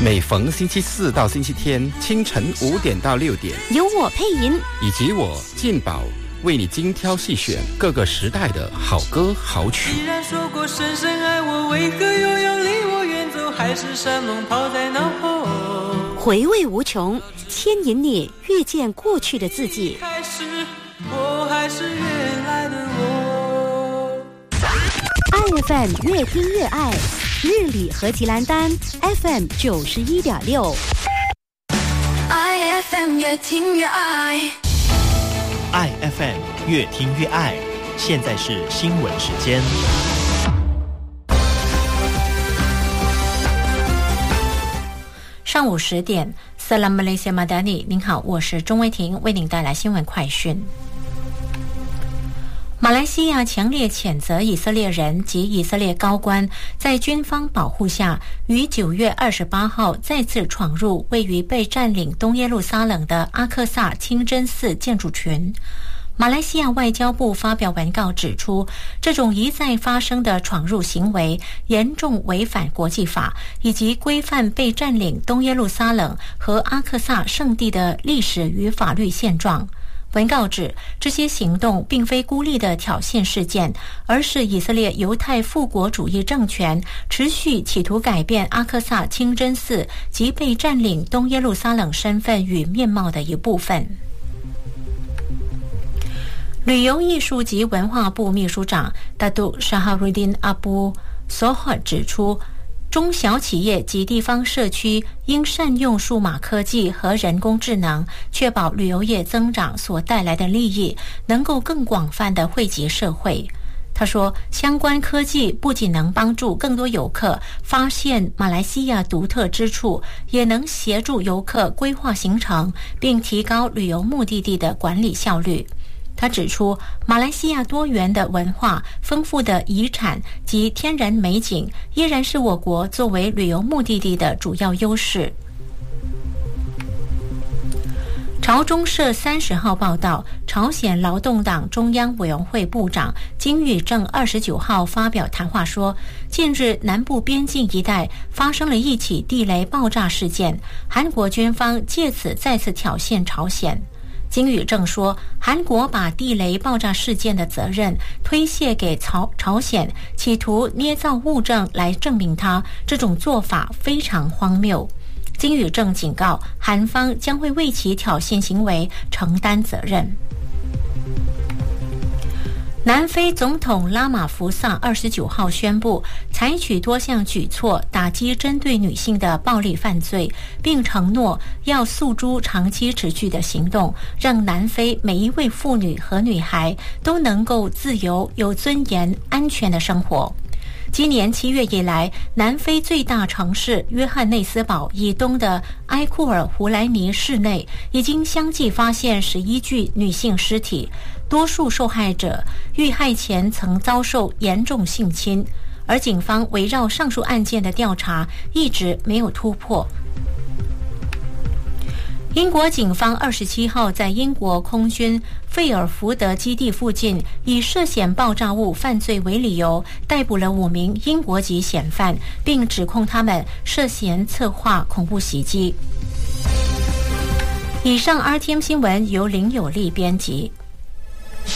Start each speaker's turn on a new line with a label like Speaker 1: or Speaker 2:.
Speaker 1: 每逢星期四到星期天清晨5点到6点，
Speaker 2: 由我配音
Speaker 1: 以及我进宝为你精挑细选各个时代的好歌好曲。
Speaker 3: 既然说过深深爱我，为何又要离我远走？海誓山盟抛在脑后，
Speaker 2: 回味无穷，牵引你遇见过去的自己。
Speaker 3: 开始我还是原来的我。
Speaker 2: iFM 越听越爱，日里和吉兰丹 FM 91.6。
Speaker 4: iFM 越听越爱。
Speaker 5: iFM 越听越爱，现在是新闻时间。
Speaker 6: 上午10点 Salam Malaysia Madani， 您好，我是钟威婷，为您带来新闻快讯。马来西亚强烈谴责以色列人及以色列高官在军方保护下，于9月28号再次闯入位于被占领东耶路撒冷的阿克萨清真寺建筑群。马来西亚外交部发表文告指出，这种一再发生的闯入行为严重违反国际法以及规范被占领东耶路撒冷和阿克萨圣地的历史与法律现状。文告指，这些行动并非孤立的挑衅事件，而是以色列犹太复国主义政权持续企图改变阿克萨清真寺及被占领东耶路撒冷身份与面貌的一部分。旅游艺术及文化部秘书长达杜沙哈瑞丁阿布索赫指出，中小企业及地方社区应善用数码科技和人工智能，确保旅游业增长所带来的利益能够更广泛地惠及社会。他说，相关科技不仅能帮助更多游客发现马来西亚独特之处，也能协助游客规划行程，并提高旅游目的地的管理效率。他指出，马来西亚多元的文化、丰富的遗产及天然美景依然是我国作为旅游目的地的主要优势。朝中社30号报道，朝鲜劳动党中央委员会部长金宇正29号发表谈话说，近日南部边境一带发生了一起地雷爆炸事件，韩国军方借此再次挑衅朝鲜。金宇正说，韩国把地雷爆炸事件的责任推卸给朝鲜，企图捏造物证来证明他，这种做法非常荒谬。金宇正警告，韩方将会为其挑衅行为承担责任。南非总统拉马福萨29号宣布采取多项举措打击针对女性的暴力犯罪，并承诺要诉诸长期持续的行动，让南非每一位妇女和女孩都能够自由、有尊严、安全的生活。今年7月以来，南非最大城市约翰内斯堡以东的埃库尔胡莱尼市内已经相继发现11具女性尸体，多数受害者遇害前曾遭受严重性侵，而警方围绕上述案件的调查一直没有突破。英国警方27号在英国空军费尔福德基地附近以涉嫌爆炸物犯罪为理由逮捕了5名英国籍嫌犯，并指控他们涉嫌策划恐怖袭击。以上 RTM 新闻由林有利编辑。